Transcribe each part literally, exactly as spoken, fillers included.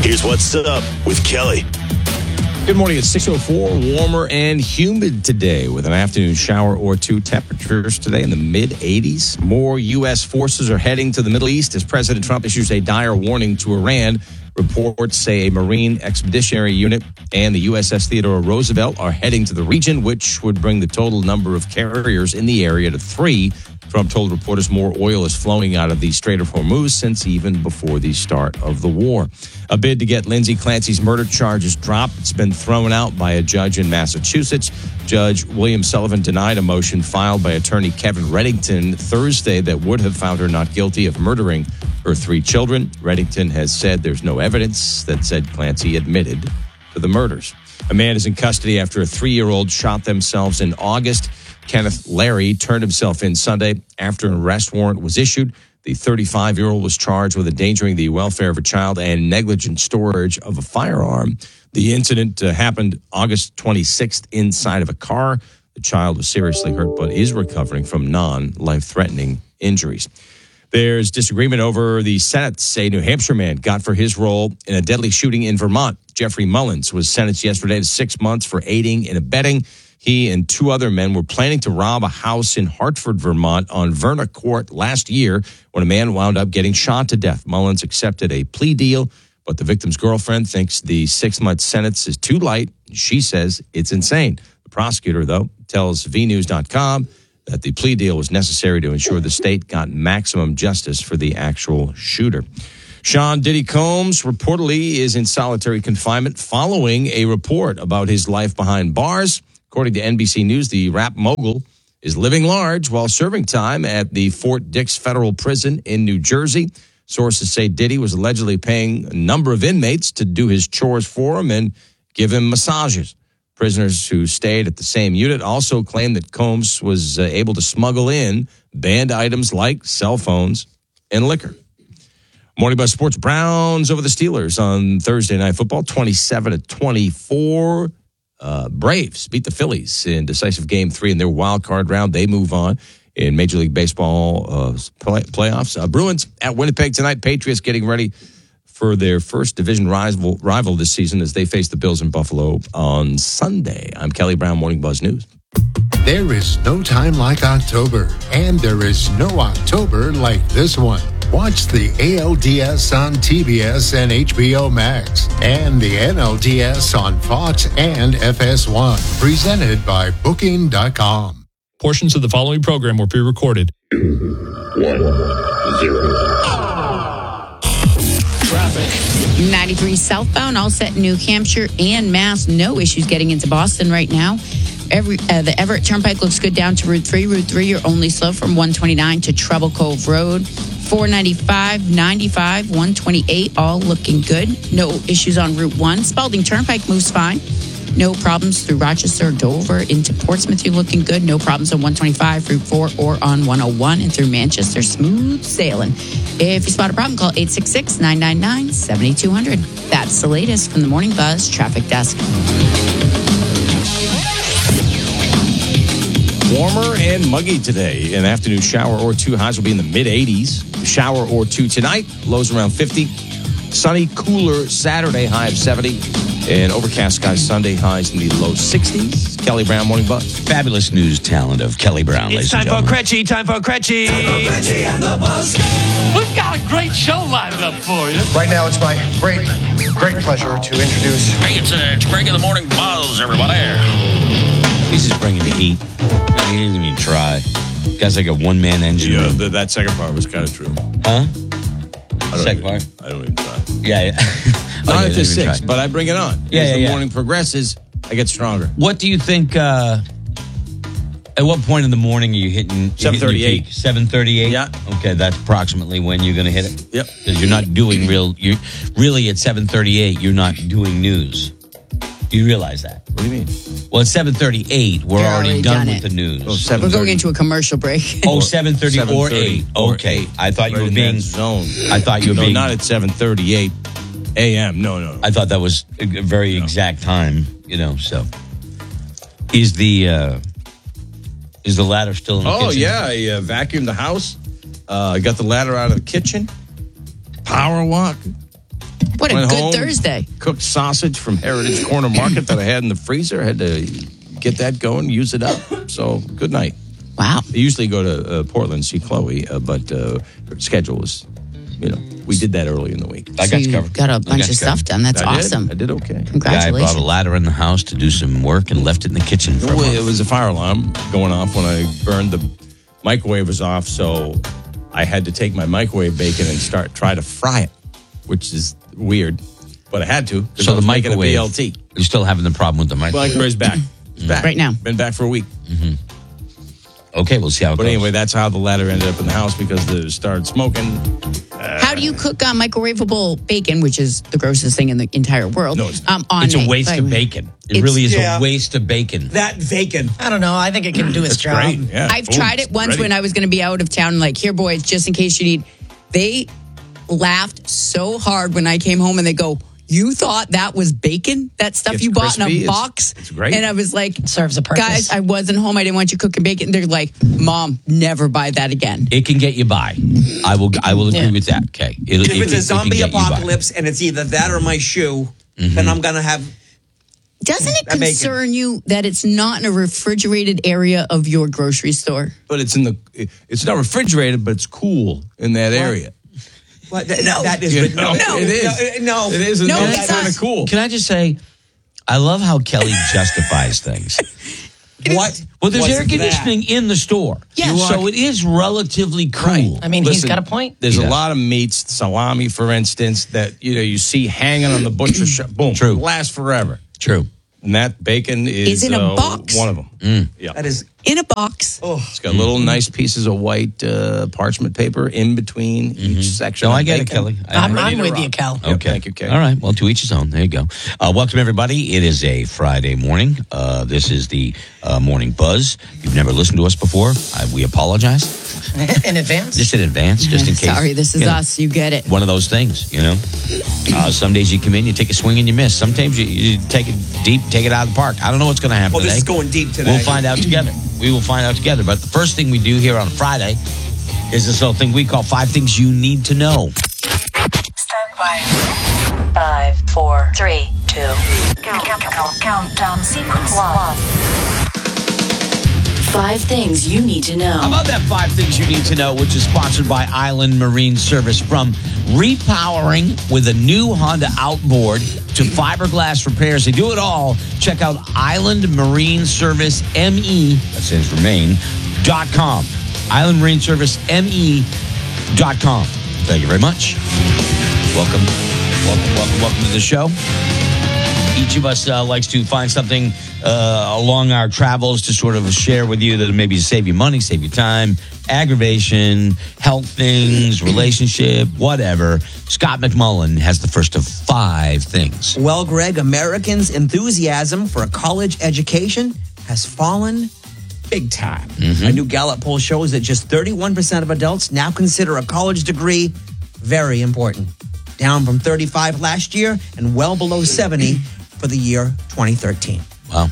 Here's what's up with Kelly. Good morning. It's six oh four, warmer and humid today with an afternoon shower or two. Temperatures today in the mid eighties. More U S forces are heading to the Middle East as President Trump issues a dire warning to Iran. Reports say a Marine Expeditionary Unit and the U S S Theodore Roosevelt are heading to the region, which would bring the total number of carriers in the area to three. Trump told reporters more oil is flowing out of the Strait of Hormuz since even before the start of the war. A bid to get Lindsay Clancy's murder charges dropped. It's been thrown out by a judge in Massachusetts. Judge William Sullivan denied a motion filed by attorney Kevin Reddington Thursday that would have found her not guilty of murdering her three children. Reddington has said there's no evidence that said Clancy admitted to the murders. A man is in custody after a three-year-old shot themselves in August. Kenneth Larry turned himself in Sunday after an arrest warrant was issued. The thirty-five-year-old was charged with endangering the welfare of a child and negligent storage of a firearm. The incident uh, happened August twenty-sixth inside of a car. The child was seriously hurt but is recovering from non-life-threatening injuries. There's disagreement over the sentence a New Hampshire man got for his role in a deadly shooting in Vermont. Jeffrey Mullins was sentenced yesterday to six months for aiding and abetting. He and two other men were planning to rob a house in Hartford, Vermont on Verna Court last year when a man wound up getting shot to death. Mullins accepted a plea deal, but the victim's girlfriend thinks the six-month sentence is too light. She says it's insane. The prosecutor, though, tells V News dot com that the plea deal was necessary to ensure the state got maximum justice for the actual shooter. Sean Diddy Combs reportedly is in solitary confinement following a report about his life behind bars. According to N B C News, the rap mogul is living large while serving time at the Fort Dix Federal Prison in New Jersey. Sources say Diddy was allegedly paying a number of inmates to do his chores for him and give him massages. Prisoners who stayed at the same unit also claimed that Combs was uh, able to smuggle in banned items like cell phones and liquor. Morning Buzz Sports. Browns over the Steelers on Thursday Night Football, twenty-seven to twenty-four. Uh, Braves beat the Phillies in decisive game three in their wild card round. They move on in Major League Baseball uh, play, playoffs. Uh, Bruins at Winnipeg tonight. Patriots getting ready for their first division rival, rival this season as they face the Bills in Buffalo on Sunday. I'm Kelly Brown, Morning Buzz News. There is no time like October, and there is no October like this one. Watch the A L D S on T B S and H B O Max, and the N L D S on Fox and F S one. Presented by Booking dot com. Portions of the following program were pre-recorded. One, zero. Traffic. ninety-three southbound, all set in New Hampshire and Mass. No issues getting into Boston right now. Every uh, the Everett Turnpike looks good down to Route three. Route three, you're only slow from one twenty-nine to Treble Cove Road. four ninety-five, ninety-five, one twenty-eight, all looking good. No issues on Route one. Spalding Turnpike moves fine. No problems through Rochester, Dover, into Portsmouth. You're looking good. No problems on one twenty-five, Route four, or on one oh one. And through Manchester, smooth sailing. If you spot a problem, call eight six six, nine nine nine, seven two zero zero. That's the latest from the Morning Buzz Traffic Desk. Warmer and muggy today. An afternoon shower or two. Highs will be in the mid eighties. Shower or two tonight. Lows around fifty. Sunny, cooler Saturday, high of seventy. And overcast skies Sunday, highs in the low sixties. Kelly Brown, Morning Buzz. Fabulous news talent of Kelly Brown, ladies and gentlemen. It's time for Cretchy, time for Cretchy. Time for Cretchy and the Buzz. We've got a great show lined up for you. Right now, it's my great, great pleasure to introduce... Hey, it's, uh, it's Greg in the Morning Buzz, everybody. He's just bringing the heat. He didn't even try. Guy's like a one-man engine. Yeah, the, that second part was kind of true. Huh? I Second even, part? I don't even try. Yeah, yeah. Not oh, at yeah, the six, try. but I bring it on. Yeah, As yeah, the yeah. morning progresses, I get stronger. What do you think, uh, at what point in the morning are you hitting? seven thirty-eight. seven thirty-eight? Yeah. Okay, that's approximately when you're going to hit it? Yep. Because you're not doing real, you really at seven thirty-eight, you're not doing news. Do you realize that? What do you mean? Well, at seven thirty-eight, we're You're already, already done done with it. the news. Oh, We're going into a commercial break. Oh, seven thirty or eight. or Okay. eight. I thought you Right were in being that zone. I thought you were no, being not at seven thirty-eight a.m. No, no, no. I thought that was a very No. exact time, you know, so. Is the uh, is the ladder still in the Oh, kitchen? yeah. I uh, vacuumed the house. I uh, got the ladder out of the kitchen. Power walk. What What a Went good home, Thursday. Cooked sausage from Heritage Corner Market that I had in the freezer. Had to get that going, use it up. So, good night. Wow. I usually go to uh, Portland, see Chloe, uh, but uh, her schedule was, you know, we did that early in the week. I So got you you covered. got a I bunch got of you stuff covered. done. That's I awesome. Did. I did okay. Guy Congratulations. brought a ladder in the house to do some work and left it in the kitchen for a Well, it month. was a fire alarm going off when I burned the microwave was off, so I had to take my microwave bacon and start try to fry it, which is weird, but I had to. 'cause So I was the making a microwave, B L T. you're still having the problem with the microwave. Microwave's back. It's back Right now. Been back for a week. Okay, we'll see how it But goes. anyway, that's how the ladder ended up in the house because it started smoking. How do you cook uh, microwavable bacon, which is the grossest thing in the entire world? No, it's um, on It's a waste like- of bacon. It It's- really is Yeah. a waste of bacon. That bacon. I don't know. I think it can do its It's job. great. Yeah, I've boom, tried it once ready. when I was going to be out of town. Like, here, boys, just in case you need. They laughed so hard when I came home and they go, "You thought that was bacon? That stuff It's you bought in crispy. a It's- box?" it's great. And I was like, It serves a purpose. "Guys, I wasn't home. I didn't want you cooking bacon." They're like, "Mom, never buy that again." It can get you by. I will. I will agree Yeah. with that. Okay. It, If it- it's it- a it zombie can get you by. apocalypse and it's either that or my shoe, then I'm gonna have. Doesn't it That bacon. concern you that it's not in a refrigerated area of your grocery store? But it's in the. It's not refrigerated, but it's cool in that area. What? That, that is You no, know, no, it is. no, It is. and No, that's it's kind not. of cool. Can I just say, I love how Kelly justifies things. What? Well, there's was air conditioning that? in the store. Yeah. You So it is relatively cool. I mean, Listen, he's got a point. There's He a does. lot of meats, salami, for instance, that you know you see hanging on the butcher shop. Boom, True. lasts forever. True. And that bacon is, Is in a uh, box. one of them. Mm. Yeah, That is. In a box. Oh, it's got little nice pieces of white uh, parchment paper in between each section. No, of I get it, bacon. Kelly. I- I'm, ready I'm to with rock. you, Cal. Yep, Okay. thank you, Kay. All right. Well, to each his own. There you go. Uh, welcome, everybody. It is a Friday morning. Uh, this is the uh, Morning Buzz. If you've never listened to us before, I, we apologize. In advance. Just in advance, just in case. Sorry, this is you know, us. You get it. One of those things, you know. Uh, some days you come in, you take a swing and you miss. Sometimes you, you take it deep, take it out of the park. I don't know what's going to happen well, today. this is going deep today. We'll find out together. We will find out together. But the first thing we do here on Friday is this little thing we call Five Things You Need to Know. Stand by. Five, four, three, two. Count, count, count, countdown sequence one. Five things you need to know. How about that Five Things You Need to Know, which is sponsored by Island Marine Service. From repowering with a new Honda outboard to fiberglass repairs, they do it all. Check out Island Marine Service M E, that stands for Maine, dot com. Island Marine Service M E dot com. Thank you very much. Welcome, welcome, welcome, welcome to the show. Each of us uh, likes to find something uh, along our travels to sort of share with you that maybe save you money, save you time, aggravation, health things, relationship, whatever. Scott McMullen has the first of five things. Well, Greg, Americans' enthusiasm for a college education has fallen big time. A new Gallup poll shows that just thirty-one percent of adults now consider a college degree very important, down from thirty-five last year and well below seventy for the year twenty thirteen. Wow.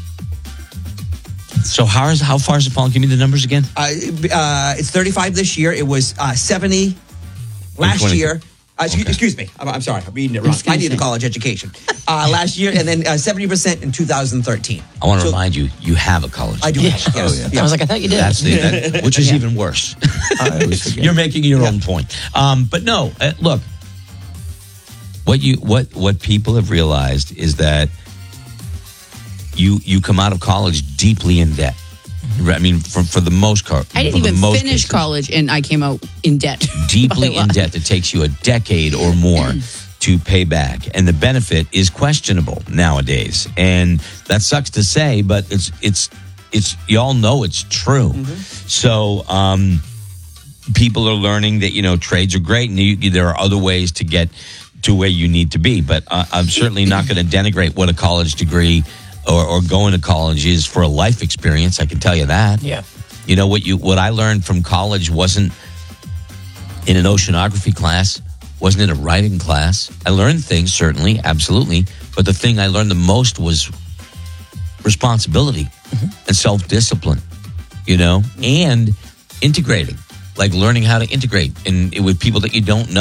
So how is how far is it falling? Give me the numbers again. Uh, uh, it's thirty-five this year. It was uh, seventy last twenty year. Uh, excuse, Okay. excuse me. I'm, I'm sorry. I'm reading it wrong. I need a college education. Uh, last year, and then uh, seventy percent in two thousand thirteen. I want to So- remind you, you have a college. I do. degree. Yes. Oh, yeah. I was like, I thought you did. That's the, that, which is Yeah. even worse. I always forget. You're making your own point. Um, but no, uh, look, what you what what people have realized is that you you come out of college deeply in debt. I mean, for for the most part, I didn't for the even most finish cases, college and I came out in debt. deeply By law. in debt that takes you a decade or more to pay back, and the benefit is questionable nowadays. And that sucks to say, but it's it's it's y'all know it's true. So um, people are learning that you know trades are great, and you, there are other ways to get to where you need to be. But uh, I'm certainly not going to denigrate what a college degree or, or going to college is for a life experience. I can tell you that. Yeah. You know what you what I learned from college wasn't in an oceanography class, wasn't in a writing class. I learned things, certainly, absolutely, but the thing I learned the most was responsibility mm-hmm. and self-discipline, you know, and integrating, like learning how to integrate and with people that you don't know.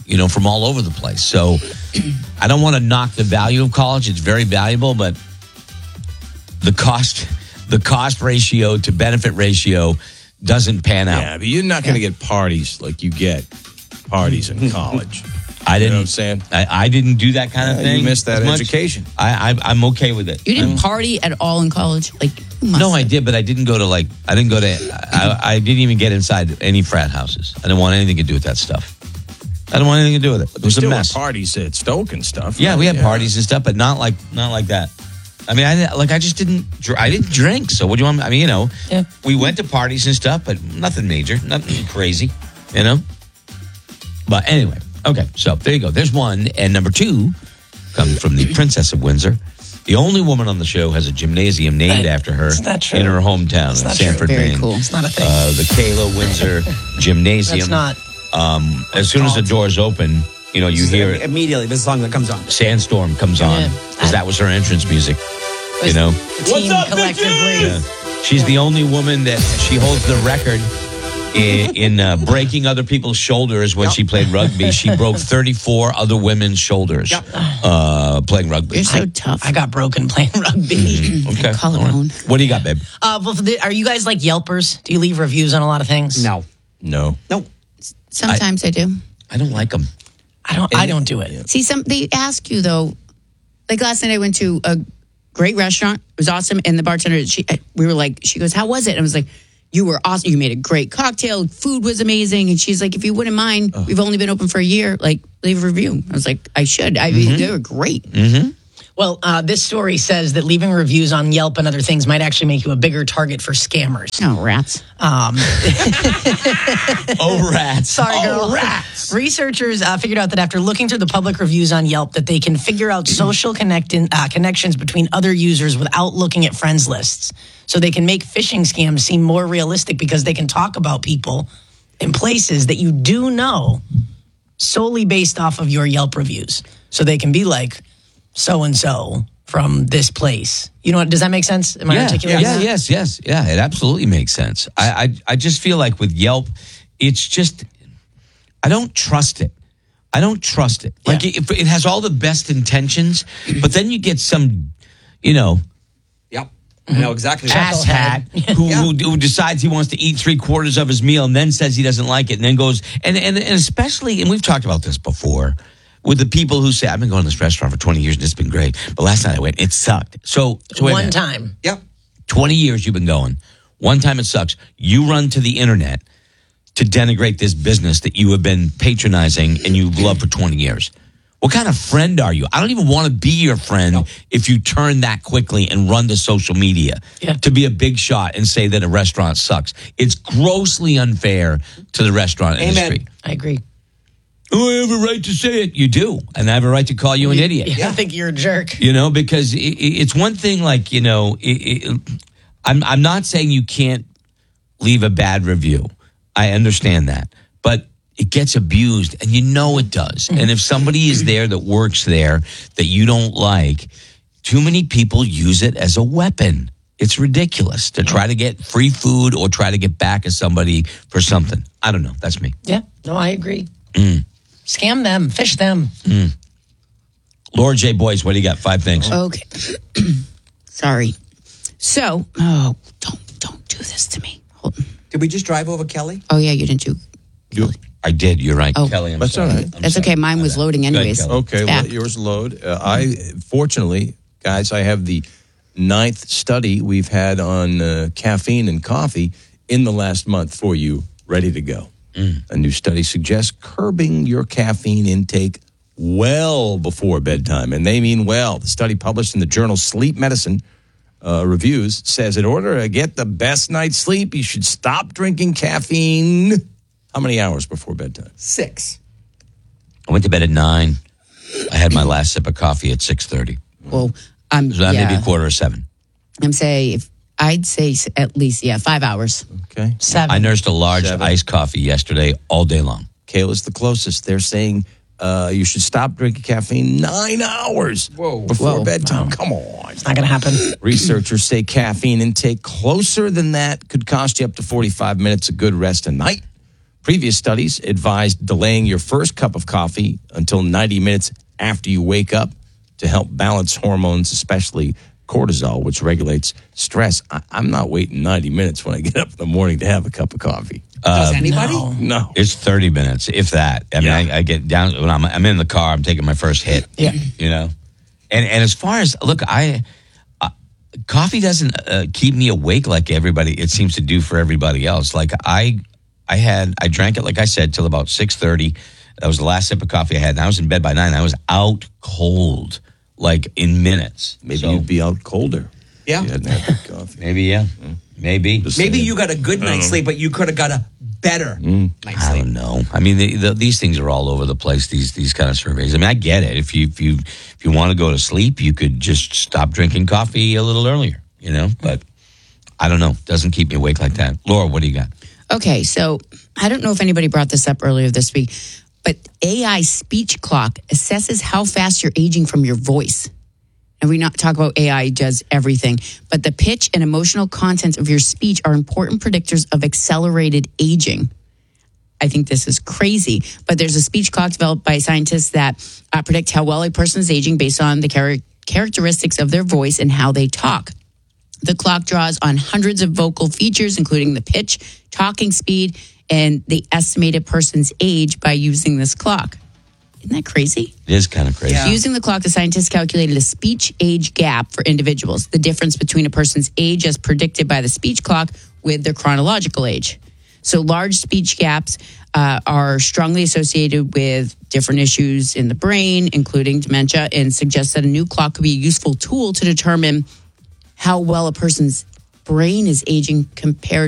you know, from all over the place. So I don't want to knock the value of college. It's very valuable, but the cost, the cost ratio to benefit ratio doesn't pan out. Yeah, but you're not going to get parties like you get parties in college. I didn't. You know what I'm saying? I, I didn't do that kind of Yeah, thing. you missed that as much. education. I, I I'm okay with it. You didn't I'm- party at all in college? Like, you must No, I have. did, but I didn't go to like. I didn't go to. I, I didn't even get inside any frat houses. I didn't want anything to do with that stuff. I didn't want anything to do with it. It There's was a still mess. parties at Stoke and stuff. Yeah, right? we had parties and stuff, but not like not like that. I mean, I like I just didn't. dr- I didn't drink. So what do you want? I mean, you know, Yeah. we went to parties and stuff, but nothing major, nothing crazy. You know. But anyway, okay. So there you go. There's one, and number two comes from the Princess of Windsor. The only woman on the show has a gymnasium named That- after her it's not true. in her hometown in not true. Sanford, Very Maine. cool. It's not a thing. Uh, the Kayla Windsor Gymnasium. That's not. Um, as soon as the doors open, you know, you hear immediately the song that comes on. Sandstorm comes on Yeah. because that was her entrance music. You know, The team collectively. yeah. She's the only woman that she holds the record in, in uh, breaking other people's shoulders when she played rugby. She broke thirty-four other women's shoulders uh, playing rugby. You're so tough. I got broken playing rugby. Okay. Collarbone. What do you got, babe? Uh, well, the, are you guys like Yelpers? Do you leave reviews on a lot of things? No. No. No. Sometimes I, do. I don't like them. I don't. I don't do it. See, some they ask you though. Like last night, I went to a great restaurant. It was awesome, and the bartender, she, we were like, she goes, "How was it?" And I was like, "You were awesome. You made a great cocktail. Food was amazing." And she's like, "If you wouldn't mind, we've only been open for a year. Like, leave a review." I was like, "I should. I mean, they were great." Mm-hmm. Well, uh, this story says that leaving reviews on Yelp and other things might actually make you a bigger target for scammers. Oh, rats. Um, Oh, rats. Sorry, girl. Oh, rats. Researchers uh, figured out that after looking through the public reviews on Yelp, that they can figure out social connectin- uh, connections between other users without looking at friends lists. So they can make phishing scams seem more realistic because they can talk about people in places that you do know solely based off of your Yelp reviews. So they can be like, so-and-so from this place. You know what? Does that make sense? Am I yeah, articulating yeah, that? yes, yes. Yeah, it absolutely makes sense. I, I, I just feel like with Yelp, it's just, I don't trust it. I don't trust it. Like it, it has all the best intentions, but then you get some, you know, Yep. I know exactly. ass hat who, Yeah. who, who decides he wants to eat three quarters of his meal and then says he doesn't like it and then goes, and, and, and especially, and we've talked about this before, with the people who say, I've been going to this restaurant for twenty years and it's been great, but last night I went, it sucked. So, so wait a One minute. time. Yep. twenty years you've been going. One time it sucks. You run to the internet to denigrate this business that you have been patronizing and you've loved for twenty years. What kind of friend are you? I don't even want to be your friend No. if you turn that quickly and run to social media Yeah. to be a big shot and say that a restaurant sucks. It's grossly unfair to the restaurant Amen. industry. I agree. Oh, I have a right to say it. You do. And I have a right to call you an idiot. Yeah, I think you're a jerk. You know, because it, it, it's one thing like, you know, it, it, I'm, I'm not saying you can't leave a bad review. I understand that. But it gets abused, and you know it does. And if somebody is there that works there that you don't like, too many people use it as a weapon. It's ridiculous to try to get free food or try to get back at somebody for something. I don't know. That's me. Yeah, no, I agree. Mm. Scam them, fish them. Mm. Laura J. Boyce, what do you got? Five things. Okay. Sorry. So, oh, don't don't do this to me. Hold on. Did we just drive over Kelly? Oh yeah, you didn't do. You, I did. You're right, Oh. Kelly. I'm That's sorry. all right. I'm That's sorry. okay. Mine was loading anyways. Kelly. Okay, It's let back. yours load. Uh, I fortunately, guys, I have the ninth study we've had on uh, caffeine and coffee in the last month for you, ready to go. Mm. A new study suggests curbing your caffeine intake well before bedtime, and they mean well. The study published in the journal Sleep Medicine uh, Reviews says in order to get the best night's sleep, you should stop drinking caffeine. How many hours before bedtime? Six. I went to bed at nine. I had my last sip of coffee at six thirty. Well, I'm So that yeah, may be a quarter of seven. I'm say if I'd say s- at least yeah five hours. Okay. Seven. I nursed a large Seven. iced coffee yesterday all day long. Kayla's the closest. They're saying uh, you should stop drinking caffeine nine hours Whoa. before Whoa. bedtime. Come on. It's not going to happen. Researchers say caffeine intake closer than that could cost you up to forty-five minutes of good rest a night. Previous studies advised delaying your first cup of coffee until ninety minutes after you wake up to help balance hormones, especially cortisol, which regulates stress. I, I'm not waiting ninety minutes when I get up in the morning to have a cup of coffee. Does Um, anybody? No. no. It's thirty minutes, if that. I mean, Yeah. I, I get down when I'm, I'm in the car. I'm taking my first hit. Yeah. You know, and and as far as look, I uh, coffee doesn't uh, keep me awake like everybody. It seems to do for everybody else. Like I, I had I drank it like I said till about six thirty. That was the last sip of coffee I had. And I was in bed by nine. I was out cold, like in minutes. Maybe So, you'd be out colder. Yeah. If you hadn't had the coffee. maybe yeah, maybe. Just Maybe saying. you got a good night's sleep, but you could have got a better night's I sleep. don't know. I mean, the, the, these things are all over the place. These these kind of surveys. I mean, I get it. If you if you if you want to go to sleep, you could just stop drinking coffee a little earlier. You know, but I don't know. Doesn't keep me awake like that. Laura, what do you got? Okay, so I don't know if anybody brought this up earlier this week, but A I speech clock assesses how fast you're aging from your voice. And we not talk about A I does everything, but the pitch and emotional content of your speech are important predictors of accelerated aging. I think this is crazy, but there's a speech clock developed by scientists that uh, predict how well a person is aging based on the char- characteristics of their voice and how they talk. The clock draws on hundreds of vocal features, including the pitch, talking speed, and the estimated person's age by using this clock. Isn't that crazy? It is kind of crazy. Yeah. Using the clock, the scientists calculated a speech age gap for individuals, the difference between a person's age as predicted by the speech clock with their chronological age. So large speech gaps uh, are strongly associated with different issues in the brain, including dementia, and suggests that a new clock could be a useful tool to determine how well a person's brain is aging compared